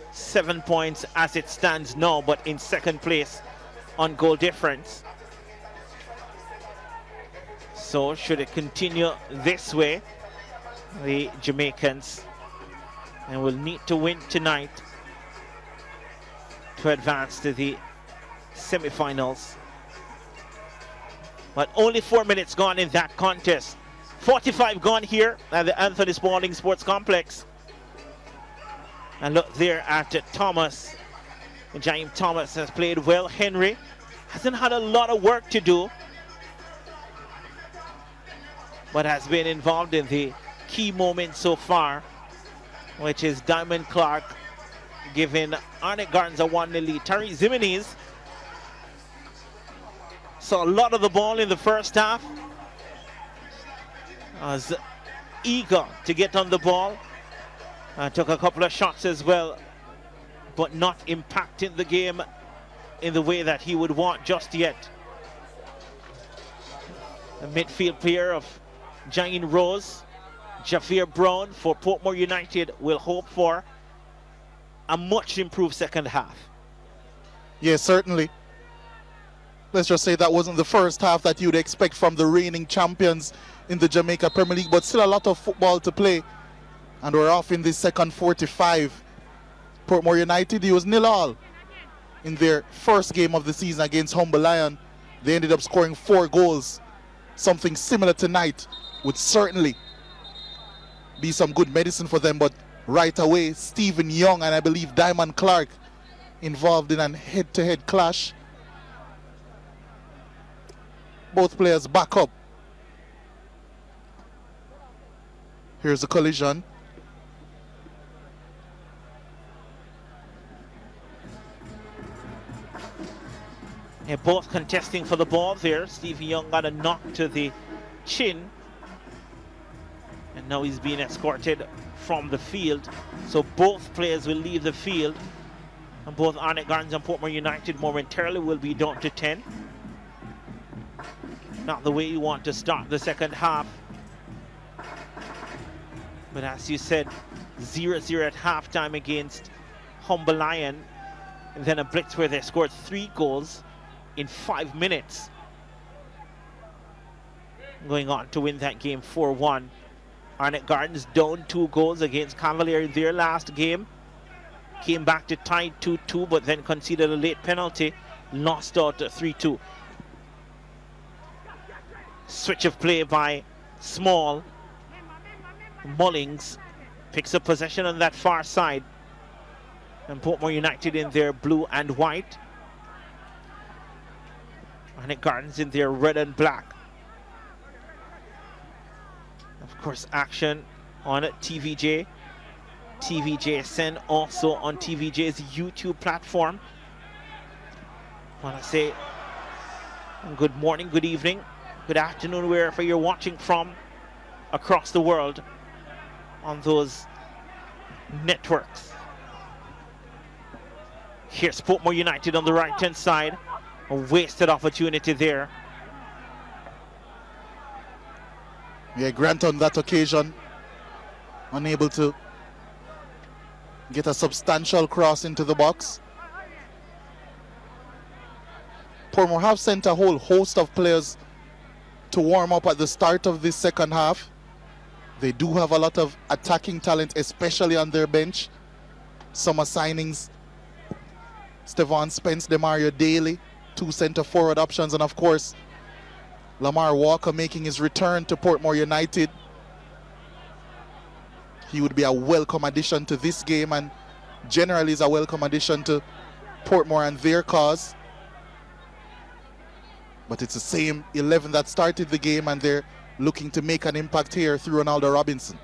7 points as it stands now, but in second place on goal difference. So should it continue this way, the Jamaicans and will need to win tonight to advance to the semi-finals. But only 4 minutes gone in that contest. 45 gone here at the Anthony Spalding Sports Complex. And look there at Thomas. James Thomas has played well. Henry hasn't had a lot of work to do, but has been involved in the key moments so far, which is Diamond Clark giving Arnett Gardens a 1-0 lead. Tariq Zimenez saw a lot of the ball in the first half. Was eager to get on the ball. Took a couple of shots as well, but not impacting the game in the way that he would want just yet. The midfield pair of Jain Rose, Javier Brown for Portmore United will hope for a much improved second half. Yes, certainly. Let's just say that wasn't the first half that you'd expect from the reigning champions in the Jamaica Premier League, but still a lot of football to play. And we're off in the second 45. Portmore United used 0-0 in their first game of the season against Humber Lion. They ended up scoring 4 goals. Something similar tonight would certainly be some good medicine for them, but right away, Stephen Young and I believe Diamond Clark involved in a head-to-head clash. Both players back up. Here's the collision. They're both contesting for the ball there. Stephen Young got a knock to the chin, and now he's being escorted from the field. So both players will leave the field, and both Arnett Gardens and Portmore United momentarily will be down to 10. Not the way you want to start the second half. But as you said, 0-0 at halftime against Humber Lion. And then a blitz where they scored 3 goals in 5 minutes. Going on to win that game 4-1. Arnett Gardens down 2 goals against Cavalier in their last game. Came back to tie 2-2, but then conceded a late penalty. Lost out 3-2. Switch of play by Small. Mullings picks up possession on that far side. And Portmore United in their blue and white. Arnett Gardens in their red and black. Of course, action on TVJ. TVJSN also on TVJ's YouTube platform. I want to say good morning, good evening, good afternoon, wherever you're watching from across the world on those networks. Here's Portmore United on the right-hand side. A wasted opportunity there. Yeah, Grant on that occasion unable to get a substantial cross into the box. Portmore have sent a whole host of players to warm up at the start of this second half. They do have a lot of attacking talent, especially on their bench. Summer signings: Stevan Spence, Demario Daly, 2 center forward options, and of course Lamar Walker making his return to Portmore United. He would be a welcome addition to this game, and generally is a welcome addition to Portmore and their cause. But it's the same 11 that started the game, and they're looking to make an impact here through Ronaldo Robinson.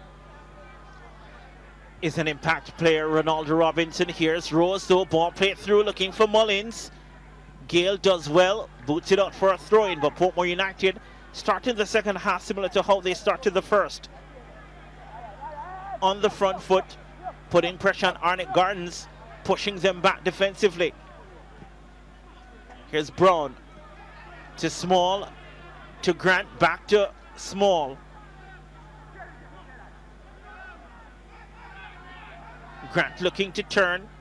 Is an impact player, Ronaldo Robinson. Here's Rose, though, ball played through, looking for Mullins. Gale does well, boots it out for a throw-in, but Portmore United starting the second half similar to how they started the first. On the front foot, putting pressure on Arnett Gardens, pushing them back defensively. Here's Brown to Small, to Grant, back to Small. Grant looking to turn,